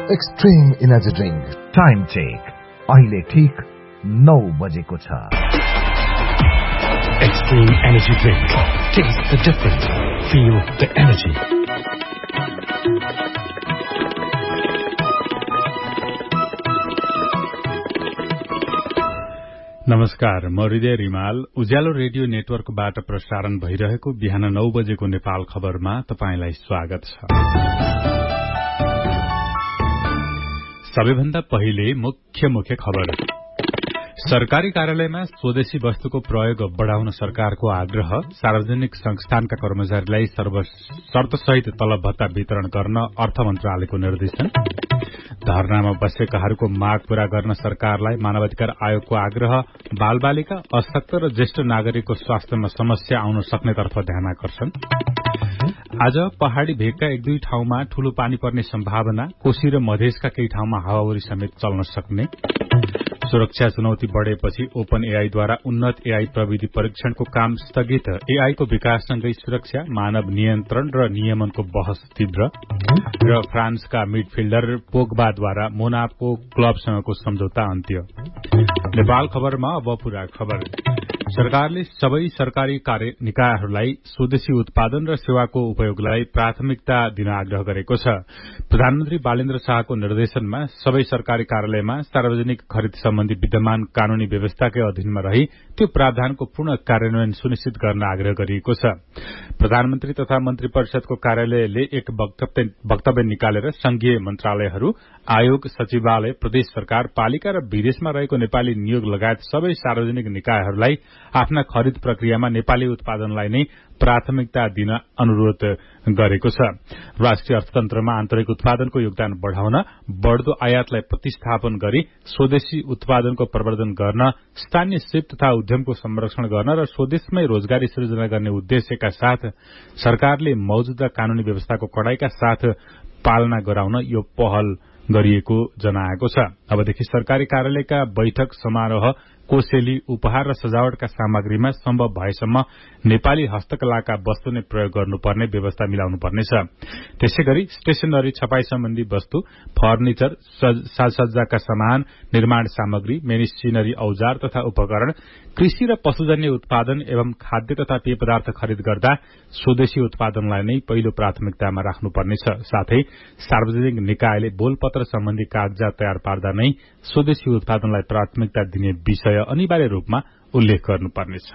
Extreme energy drink time check अहिले ठीक 9 बजेको छ। Extreme energy drink, test the difference, feel the energy. नमस्कार, म हृदय रिमाल। उज्यालो रेडियो नेटवर्कबाट प्रसारण भइरहेको बिहान 9 बजेको नेपाल खबरमा तपाईंलाई स्वागत छ। सबैभन्दा पहिले मुख्य खबर। सरकारी कार्यालयमा स्वदेशी वस्तुको प्रयोग बढ़ाउन सरकारको आग्रह। सार्वजनिक संस्थानका कर्मचारीलाई शर्तसहित तलब भत्ता वितरण गर्न अर्थ मन्त्रालयको निर्देशन। धरनामा बसेकाहरूको माग पूरा गर्न सरकारलाई मानवाधिकार आयोगको आग्रह। बालबालिका, अशक्त र ज्येष्ठ नागरिकको स्वास्थ्यमा समस्या आउन सक्नेतर्फ ध्यानाकर्षण। आज पहाड़ी भेगका एक दुई ठाउँमा ठूलो पानी पर्ने सम्भावना। कोशी र मधेसका केही ठाउँमा हावाहुरी समेत चल्न सक्ने। सुरक्षा चुनौती बढ़ेपछि ओपन एआईद्वारा उन्नत एआई प्रविधि परीक्षणको काम स्थगित। एआईको विकाससँगै सुरक्षा, मानव नियन्त्रण र नियमनको बहस तीव्र। र फ्रान्सका मिडफिल्डर पोग्बाद्वारा मोनाको क्लबसँगको सम्झौता अन्त्य। नेपाल खबरमा अब पूरा खबर। सरकारले सबै सरकारी निकायहरूलाई स्वदेशी उत्पादन र सेवाको उपयोगलाई प्राथमिकता दिन आग्रह गरेको छ। प्रधानमन्त्री बालेन्द्र शाहको निर्देशनमा सबै सरकारी कार्यालयमा सार्वजनिक खरिद सम्बन्धी विद्यमान कानूनी व्यवस्थाकै अधीनमा रही त्यो प्रावधानको पूर्ण कार्यान्वयन सुनिश्चित गर्न आग्रह गरिएको छ। प्रधानमन्त्री तथा मन्त्री परिषदको कार्यालयले एक वक्तव्य निकालेर संघीय मन्त्रालयहरू, आयोग, सचिवालय, प्रदेश सरकार, पालिका र विदेशमा रहेको नेपाली नियोग लगायत सबै सार्वजनिक निकायहरूलाई आफ्ना खरिद प्रक्रियामा नेपाली उत्पादनलाई नै प्राथमिकता दिन अनुरोध गरेको छ। राष्ट्रिय अर्थतन्त्रमा आन्तरिक उत्पादनको योगदान बढ़ाउन, बढ़दो आयातलाई प्रतिस्थापन गरी स्वदेशी उत्पादनको प्रवर्धन गर्न, स्थानीय सिप तथा उद्यमको संरक्षण गर्न र स्वदेशमै रोजगारी सृजना गर्ने उद्देश्यका साथ सरकारले मौजूदा कानूनी व्यवस्थाको कड़ाईका साथ पालना गराउन यो पहल गरिएको जनाएको छ। अबदेखि सरकारी कार्यालयका बैठक, समारोह, कोसेली, उपहार र सजावटका सामग्रीमा सम्भव भएसम्म नेपाली हस्तकलाका वस्तु नै प्रयोग गर्नुपर्ने व्यवस्था मिलाउनु पर्नेछ। त्यसैगरी स्टेशनरी, छपाई सम्बन्धी वस्तु, फर्निचर, साजसज्जाका सामान, निर्माण सामग्री, मेसिनरी, औजार तथा उपकरण, कृषि र पशुजन्य उत्पादन एवं खाद्य तथा पेय पदार्थ खरिद गर्दा स्वदेशी उत्पादनलाई नै पहिलो प्राथमिकतामा राख्नुपर्नेछ। साथै सार्वजनिक निकायले बोलपत्र सम्बन्धी कागजात तयार पार्दा नै स्वदेशी उत्पादनलाई प्राथमिकता दिने विषय अनिवार्य रूपमा उल्लेख गर्नुपर्नेछ।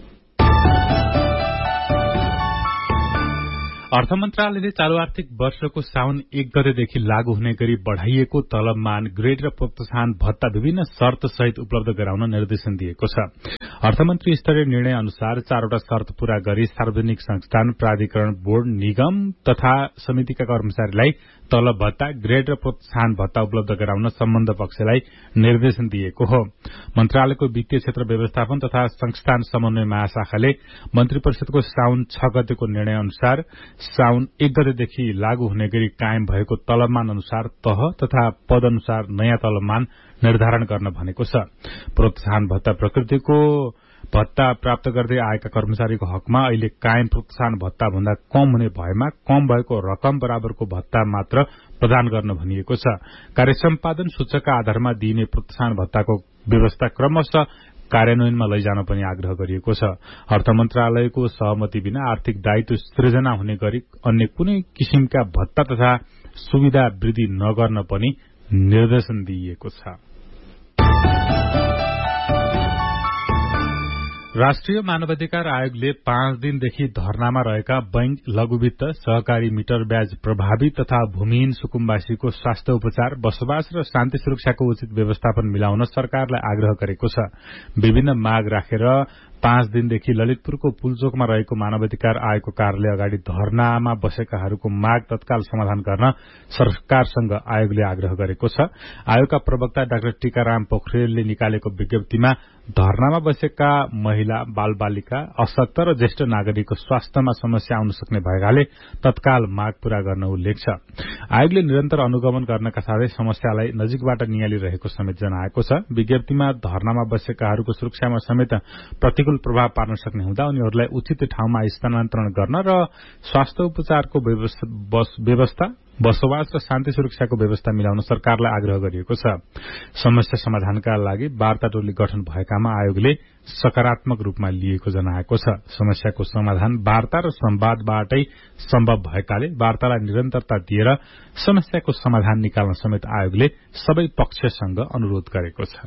अर्थ मन्त्रालयले चालू आर्थिक वर्षको साउन 1 गतेदेखि लागू हुने गरी बढ़ाइएको तलबमान, ग्रेड र प्रोत्साहन भत्ता विभिन्न शर्त सहित उपलब्ध गराउन निर्देशन दिएको छ। अर्थमन्त्री स्तरीय निर्णय अनुसार 4वटा शर्त पूरा गरी सार्वजनिक संस्थान, प्राधिकरण, बोर्ड, निगम तथा समितिका कर्मचारीलाई तलब भत्ता, ग्रेड र प्रोत्साहन भत्ता उपलब्ध गराउन सम्बन्ध पक्षलाई निर्देशन दिएको हो। मन्त्रालयको वित्तीय क्षेत्र व्यवस्थापन तथा संस्थान समन्वय महाशाखाले मन्त्री परिषदको साउन 6 गतेको निर्णय अनुसार साउन 1 गतेदेखि लागू हुने गरी कायम भएको तलबमान अनुसार तह तथा पद अनुसार नयाँ तलबमान निर्धारण गर्न भनेको छ। प्रोत्साहन भत्ता प्रकृतिको भत्ता प्राप्त गर्दै आएका कर्मचारीको हकमा अहिले कायम प्रोत्साहन भत्ता भन्दा कम हुने भएमा कम भएको रकम बराबरको भत्ता मात्र प्रदान गर्न भनिएको छ। कार्य सम्पादन सूचकका आधारमा दिइने प्रोत्साहन भत्ताको व्यवस्था क्रमशः कार्यान्वयनमा लैजान पनि आग्रह गरिएको छ। अर्थ मन्त्रालयको सहमति बिना आर्थिक दायित्व सृजना हुने गरी अन्य कुनै किसिमका भत्ता तथा सुविधा वृद्धि नगर्न पनि निर्देशन दिइएको छ। राष्ट्रिय मानवाधिकार आयोगले 5 दिनदेखि धरनामा रहेका बैंक, लघुवित्त, सहकारी मिटर ब्याज प्रभावित तथा भूमिहीन सुकुम्बासीको स्वास्थ्य उपचार, बसोबास र शान्ति सुरक्षाको उचित व्यवस्थापन मिलाउन सरकारलाई आग्रह गरेको छ। विभिन्न माग राखेर 5 दिनदेखि ललितपुरको पुलचोकमा रहेको मानवाधिकार आयोगको कार्यालय अगाडि धरनामा बसेकाहरूको माग तत्काल समाधान गर्न सरकारसँग आयोगले आग्रह गरेको छ। आयोगका प्रवक्ता डाक्टर टीकाराम पोखरेलले निकालेको विज्ञप्तिमा धरनामा बसेका महिला, बालबालिका, अशक्त र ज्येष्ठ नागरिकको स्वास्थ्यमा समस्या आउन सक्ने भएकाले तत्काल माग पूरा गर्न उल्लेख छ। आयोगले निरन्तर अनुगमन गर्नका साथै समस्यालाई नजिकबाट नियालिरहेको समेत जनाएको छ। विज्ञप्तिमा धरनामा बसेकाहरूको सुरक्षामा समेत प्रतिकूल प्रतिकूल प्रभाव पार्न सक्ने हुँदा उनीहरूलाई उचित ठाउँमा स्थानान्तरण गर्न र स्वास्थ्य उपचारको व्यवस्था, बसोबास र शान्ति सुरक्षाको व्यवस्था मिलाउन सरकारलाई आग्रह गरिएको छ। समस्या समाधानका लागि वार्ता टोली गठन भएकामा आयोगले सकारात्मक रूपमा लिएको जनाएको छ। समस्याको समाधान वार्ता र संवादबाटै सम्भव भएकाले वार्तालाई निरन्तरता दिएर समस्याको समाधान निकाल्न समेत आयोगले सबै पक्षसँग अनुरोध गरेको छ।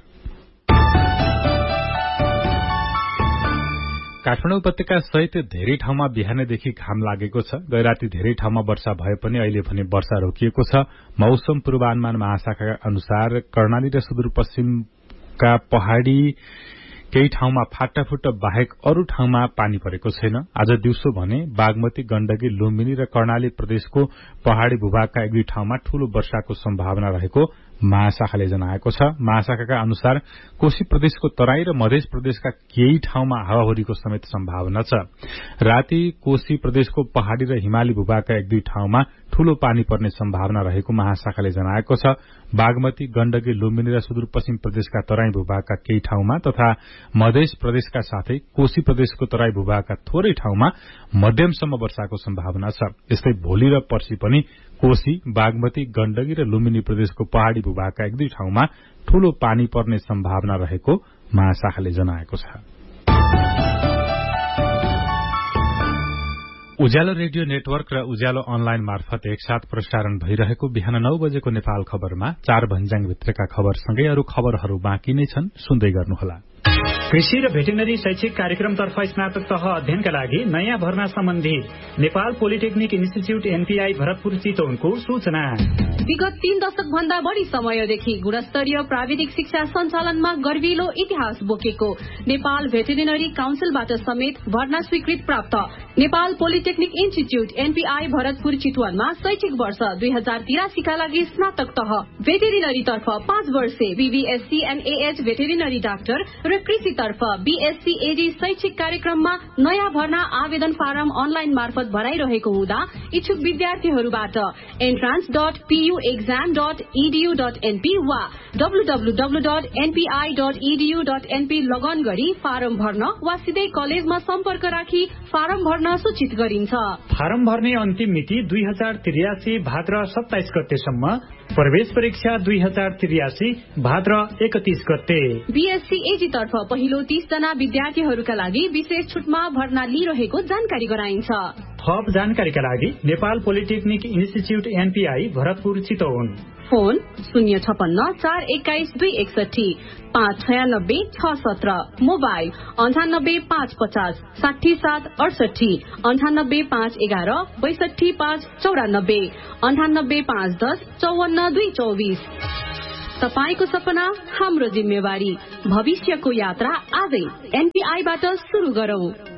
काठमाडौँ उपत्यका सहित धेरै ठाउँमा बिहानैदेखि घाम लागेको छ। गैराती धेरै ठाउँमा वर्षा भए पनि अहिले भने वर्षा रोकिएको छ। मौसम पूर्वानुमान महाशाखाका अनुसार कर्णाली र सुदूरपश्चिमका पहाड़ी केही ठाउँमा फाटाफुट्टा बाहेक अरू ठाउँमा पानी परेको छैन। आज दिउँसो भने बागमती, गण्डकी, लुम्बिनी र कर्णाली प्रदेशको पहाड़ी भूभागका एक दुई ठाउँमा ठूलो वर्षाको सम्भावना रहेको महाशाखाले जनाएको छ। महाशाखाका अनुसार कोशी प्रदेशको तराई र मध्य प्रदेशका केही ठाउँमा हावाहुरीको समेत सम्भावना छ। राति कोशी प्रदेशको पहाड़ी र हिमाली भूभागका एक दुई ठाउँमा ठूलो पानी पर्ने सम्भावना रहेको महाशाखाले जनाएको छ। बागमती, गण्डकी, लुम्बिनी र सुदूरपश्चिम प्रदेशका तराई भूभागका केही ठाउँमा तथा मध्य प्रदेशका साथै कोशी प्रदेशको तराई भूभागका थोरै ठाउँमा मध्यमसम्म वर्षाको सम्भावना छ। यस्तै भोलि र पर्सि पनि कोशी, बागमती, गण्डकी र लुम्बिनी प्रदेशको पहाड़ी भूभागका एक दुई ठाउँमा ठूलो पानी पर्ने सम्भावना रहेको महाशाखाले जनाएको छ। उज्यालो रेडियो नेटवर्क र उज्यालो अनलाइन मार्फत एकसाथ प्रसारण भइरहेको बिहान 9 बजेको नेपाल खबरमा 4 भन्ज्याङभित्रका खबरसँगै अरू खबरहरू बाँकी नै छन्, सुन्दै गर्नुहोला। कृषि र भेटेरिनरी शैक्षिक कार्यक्रमतर्फ स्नातक तह अध्ययनका लागि नयाँ भर्ना सम्बन्धी Nepal polytechnic institute NPI Bharatpur चितवनको सूचना। विगत 3 दशक भन्दा बढी समयदेखि गुणस्तरीय प्राविधिक शिक्षा सञ्चालनमा गर्विलो इतिहास बोकेको नेपाल भेटेरिनरी काउन्सिलबाट समेत भर्ना स्वीकृत प्राप्त Nepal polytechnic institute NPI Bharatpur चितवनमा शैक्षिक वर्ष 2083 का लागि स्नातक तह भेटेरिनरी तर्फ 5 वर्षे बीबीएससी एनएएच भेटेरिनरी डाक्टर र कृषि तर्फ बीएससी एडी शैक्षिक कार्यक्रममा नयाँ भर्ना आवेदन फारम अनलाइन मार्फत भराइरहेको हुँदा इच्छुक विद्यार्थीहरूबाट entrance.puexam.edu.np वा www.npi.edu.np लगन गरी फारम भर्न वा सिधै कलेजमा सम्पर्क राखी फारम भर्न सूचित गरिन्छ। फारम भर्ने अन्तिम मिति 2083 भाद्र 27 गतेसम्म, प्रवेश परीक्षा 2083 भाद्र 31 गते। बीएससी एजी तर्फ पहिलो 30 जना विद्यार्थीहरूका लागि विशेष छुटमा भर्ना लिइरहेको जानकारी गराइन्छ। थप जानकारीका लागि Nepal polytechnic institute NPI Bharatpur Chitwan, phone 056 421 261 596 617, mobile 98 550 67 68, 98 511 62 594, 98 510 54 224। तपाईको सपना हाम्रो जिम्मेवारी, भविष्यको यात्रा आजै एनपीआईबाट सुरु गरौं।